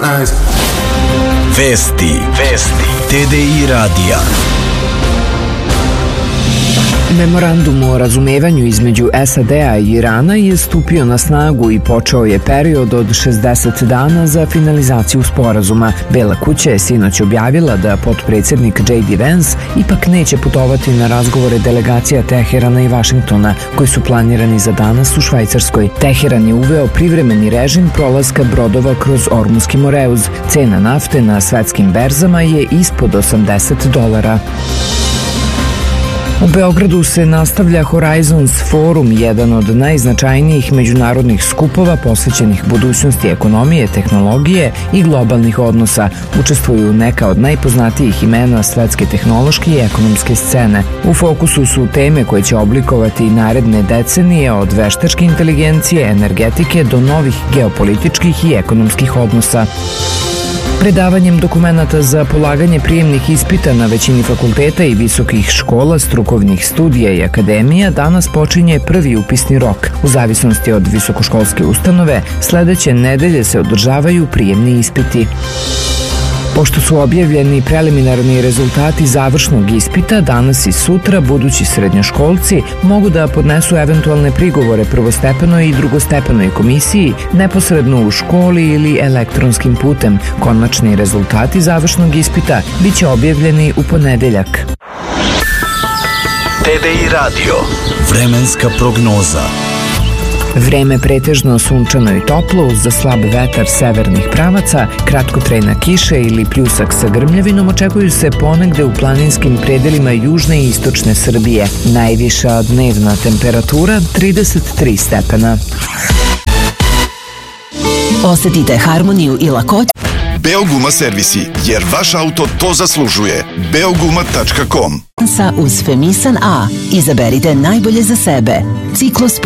Vesti TDI radija. Memorandum o razumevanju između SAD-a i Irana je stupio na snagu i počeo je period od 60 dana za finalizaciju sporazuma. Bela kuća je sinoć objavila da potpredsjednik J.D. Vance ipak neće putovati na razgovore delegacija Teherana i Vašingtona, koji su planirani za danas u Švajcarskoj. Teheran je uveo privremeni režim prolaska brodova kroz Ormuski Moreuz. Cena nafte na svetskim berzama je ispod $80. U Beogradu se nastavlja Horizons Forum, jedan od najznačajnijih međunarodnih skupova posvećenih budućnosti ekonomije, tehnologije i globalnih odnosa. Učestvuju neka od najpoznatijih imena svetske tehnološke i ekonomske scene. U fokusu su teme koje će oblikovati naredne decenije, od veštačke inteligencije, energetike do novih geopolitičkih i ekonomskih odnosa. Predavanjem dokumenata za polaganje prijemnih ispita na većini fakulteta i visokih škola, strukovnih studija i akademija danas počinje prvi upisni rok. U zavisnosti od visokoškolske ustanove, sledeće nedelje se održavaju prijemni ispiti. Pošto su objavljeni preliminarni rezultati završnog ispita, danas i sutra budući srednjoškolci mogu da podnesu eventualne prigovore prvostepenoj i drugostepenoj komisiji neposredno u školi ili elektronskim putem. Konačni rezultati završnog ispita biće objavljeni u ponedeljak. TDI radio. Vremenska prognoza. Vreme pretežno sunčano i toplo uz za slab vetar severnih pravaca, kratkotrajna kiša ili pljusak sa grmljavinom očekuju se ponegde u planinskim predelima južne i istočne Srbije. Najviša dnevna temperatura 33 stepena. Osetite harmoniju i lakoću. Beoguma servisi, jer vaš auto to zaslužuje. Beoguma.com. Uz Femisan A. Izaberite najbolje za sebe. Ciklos